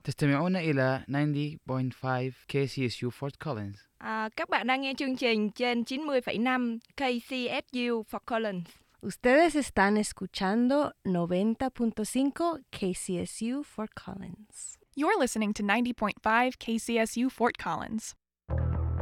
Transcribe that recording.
تستمعون إلى 90.5 KCSU Fort Collins. Các bạn đang nghe chương trình trên 90,5 KCSU Fort Collins. Ustedes están escuchando 90.5 KCSU Fort Collins. You're listening to 90.5 KCSU Fort Collins.